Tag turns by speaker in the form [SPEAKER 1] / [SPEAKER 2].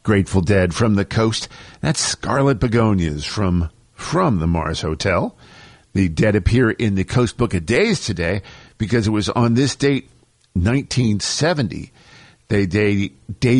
[SPEAKER 1] Grateful Dead from the Coast. That's Scarlet Begonias from the Mars Hotel. The Dead appear in the Coast Book of Days today because it was on this date, 1970, they